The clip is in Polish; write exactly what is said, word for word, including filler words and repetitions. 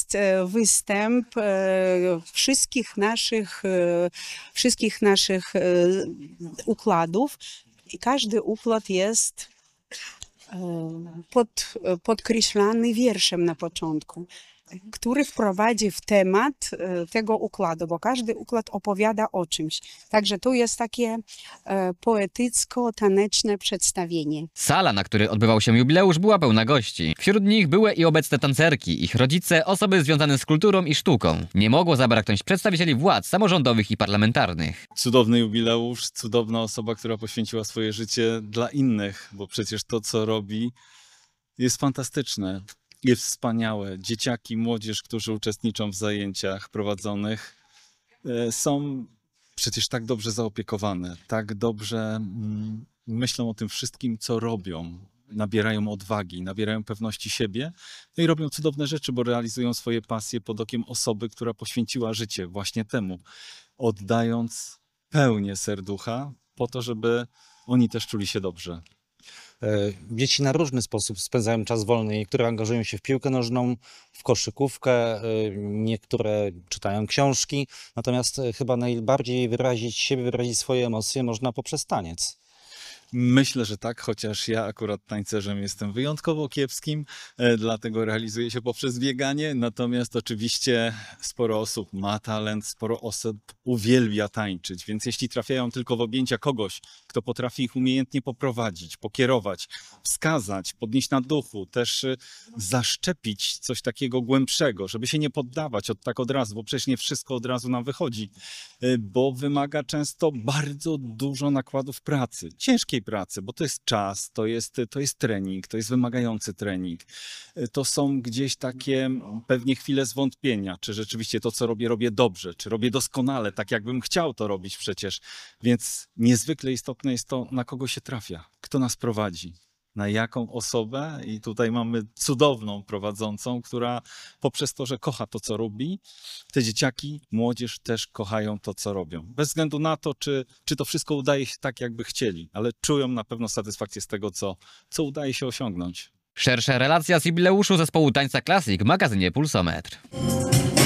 jest e, występ e, wszystkich naszych, e, wszystkich naszych e, układów i każdy układ jest e, pod, podkreślany wierszem na początku, który wprowadzi w temat e, tego układu, bo każdy układ opowiada o czymś. Także tu jest takie e, poetycko-taneczne przedstawienie. Sala, na której odbywał się jubileusz, była pełna gości. Wśród nich były i obecne tancerki, ich rodzice, osoby związane z kulturą i sztuką. Nie mogło zabraknąć przedstawicieli władz samorządowych i parlamentarnych. Cudowny jubileusz, cudowna osoba, która poświęciła swoje życie dla innych, bo przecież to, co robi, jest fantastyczne. Jest wspaniałe. Dzieciaki, młodzież, którzy uczestniczą w zajęciach prowadzonych, są przecież tak dobrze zaopiekowane, tak dobrze mm, myślą o tym wszystkim, co robią. Nabierają odwagi, nabierają pewności siebie, no i robią cudowne rzeczy, bo realizują swoje pasje pod okiem osoby, która poświęciła życie właśnie temu, oddając pełnię serducha po to, żeby oni też czuli się dobrze. Dzieci na różny sposób spędzają czas wolny. Niektóre angażują się w piłkę nożną, w koszykówkę, niektóre czytają książki. Natomiast chyba najbardziej wyrazić siebie, wyrazić swoje emocje można poprzez taniec. Myślę, że tak, chociaż ja akurat tańcerzem jestem wyjątkowo kiepskim, e, dlatego realizuję się poprzez bieganie, natomiast oczywiście sporo osób ma talent, sporo osób uwielbia tańczyć, więc jeśli trafiają tylko w objęcia kogoś, kto potrafi ich umiejętnie poprowadzić, pokierować, wskazać, podnieść na duchu, też e, zaszczepić coś takiego głębszego, żeby się nie poddawać od tak od razu, bo przecież nie wszystko od razu nam wychodzi, e, bo wymaga często bardzo dużo nakładów pracy, ciężkiej pracy, bo to jest czas, to jest, to jest trening, to jest wymagający trening. To są gdzieś takie pewnie chwile zwątpienia, czy rzeczywiście to, co robię, robię dobrze, czy robię doskonale, tak jakbym chciał to robić przecież. Więc niezwykle istotne jest to, na kogo się trafia, kto nas prowadzi, na jaką osobę i tutaj mamy cudowną prowadzącą, która poprzez to, że kocha to, co robi, te dzieciaki, młodzież też kochają to, co robią. Bez względu na to, czy, czy to wszystko udaje się tak, jakby chcieli, ale czują na pewno satysfakcję z tego, co, co udaje się osiągnąć. Szersza relacja z jubileuszu zespołu Tańca Classic w magazynie Pulsometr.